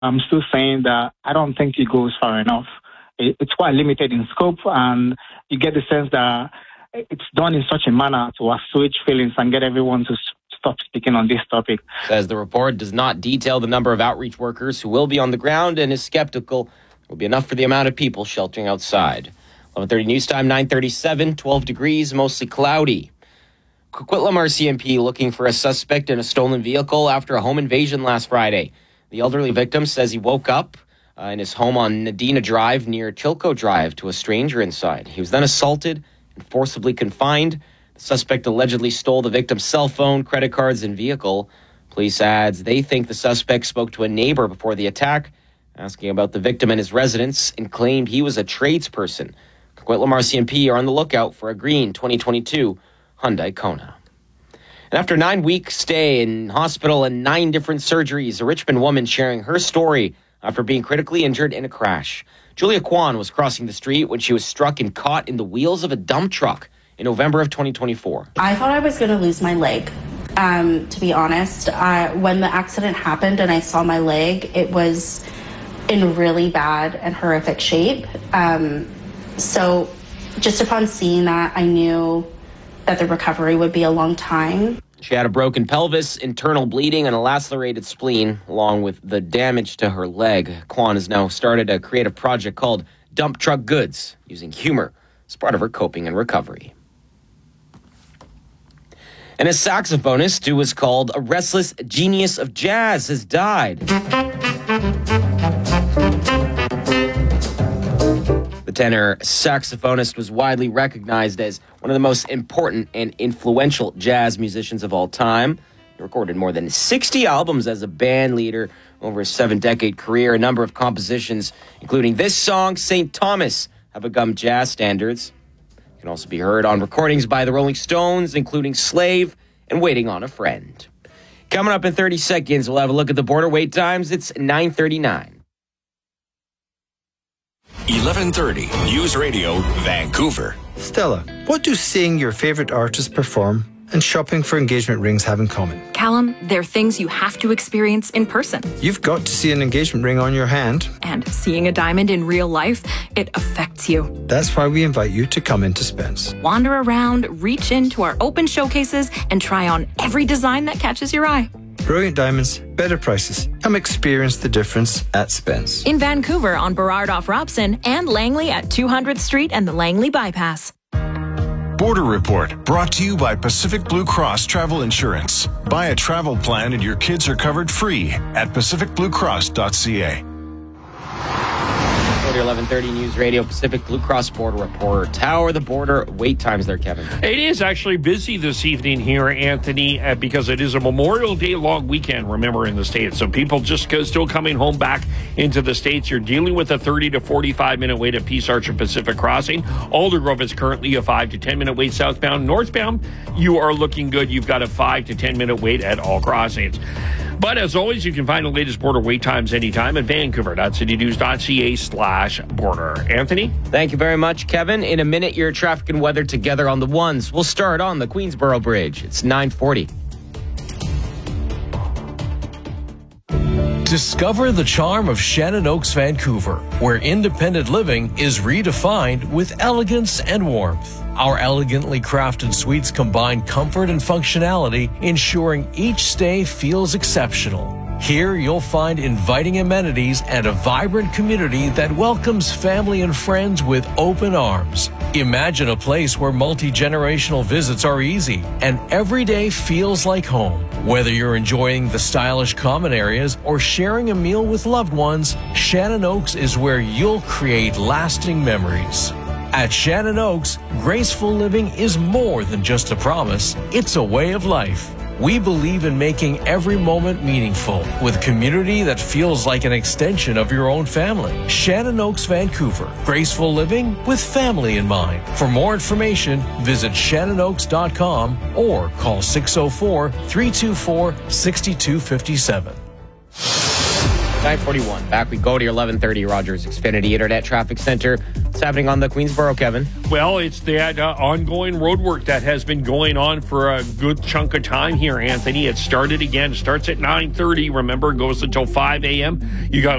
I'm still saying that I don't think it goes far enough. It's quite limited in scope, and you get the sense that it's done in such a manner to assuage feelings and get everyone to stop speaking on this topic. Says the report does not detail the number of outreach workers who will be on the ground and is skeptical there will be enough for the amount of people sheltering outside. 11:30 news time, 9:37, 12 degrees, mostly cloudy. Coquitlam RCMP looking for a suspect in a stolen vehicle after a home invasion last Friday. The elderly victim says he woke up in his home on Nadina Drive near Chilco Drive to a stranger inside. He was then assaulted and forcibly confined. The suspect allegedly stole the victim's cell phone, credit cards, and vehicle. Police adds they think the suspect spoke to a neighbor before the attack, asking about the victim and his residence, and claimed he was a tradesperson. Coquitlam RCMP are on the lookout for a green 2022 Hyundai Kona. And after a 9-week stay in hospital and 9 different surgeries, a Richmond woman sharing her story after being critically injured in a crash. Julia Kwan was crossing the street when she was struck and caught in the wheels of a dump truck in November of 2024. I thought I was going to lose my leg, to be honest. When the accident happened and I saw my leg, it was in really bad and horrific shape. So just upon seeing that, I knew that the recovery would be a long time. She had a broken pelvis, internal bleeding, and a lacerated spleen, along with the damage to her leg. Kwan has now started a creative project called Dump Truck Goods, using humor as part of her coping and recovery. And a saxophonist who was called a restless genius of jazz has died. The tenor saxophonist was widely recognized as one of the most important and influential jazz musicians of all time. He recorded more than 60 albums as a band leader over a 7-decade career. A number of compositions, including this song, St. Thomas, have become jazz standards. It can also be heard on recordings by the Rolling Stones, including Slave and Waiting on a Friend. Coming up in 30 seconds, we'll have a look at the border wait times. It's 9:39. 11:30 News Radio, Vancouver. Stella, what do seeing your favourite artist perform and shopping for engagement rings have in common? Callum, they're things you have to experience in person. You've got to see an engagement ring on your hand. And seeing a diamond in real life, it affects you. That's why we invite you to come into Spence. Wander around, reach into our open showcases, and try on every design that catches your eye. Brilliant diamonds, better prices. Come experience the difference at Spence. In Vancouver on Burrard off Robson and Langley at 200th Street and the Langley Bypass. Border Report, brought to you by Pacific Blue Cross Travel Insurance. Buy a travel plan and your kids are covered free at pacificbluecross.ca. 11:30 News Radio, Pacific Blue Cross Border Report. How are the border wait times there, Kevin? It is actually busy this evening here, Anthony, because it is a Memorial Day long weekend, remember, in the States. So people just still coming home back into the States. You're dealing with a 30 to 45-minute wait at Peace Arch and Pacific Crossing. Aldergrove is currently a 5 to 10-minute wait southbound. Northbound, you are looking good. You've got a 5 to 10-minute wait at all crossings. But as always, you can find the latest border wait times anytime at vancouver.citynews.ca/border. Anthony? Thank you very much, Kevin. In a minute, your traffic and weather together on the ones. We'll start on the Queensboro Bridge. It's 9:40. Discover the charm of Shannon Oaks, Vancouver, where independent living is redefined with elegance and warmth. Our elegantly crafted suites combine comfort and functionality, ensuring each stay feels exceptional. Here you'll find inviting amenities and a vibrant community that welcomes family and friends with open arms. Imagine a place where multi-generational visits are easy and every day feels like home. Whether you're enjoying the stylish common areas or sharing a meal with loved ones, Shannon Oaks is where you'll create lasting memories. At Shannon Oaks, graceful living is more than just a promise, it's a way of life. We believe in making every moment meaningful with community that feels like an extension of your own family. Shannon Oaks, Vancouver. Graceful living with family in mind. For more information, visit shannonoaks.com or call 604-324-6257. 9:41. Back we go to your 11:30 Rogers Xfinity Internet Traffic Center. happening on the Queensboro, Kevin? Well, it's that ongoing road work that has been going on for a good chunk of time here, Anthony. It started again. Starts at 9:30. Remember, goes until 5 a.m. You got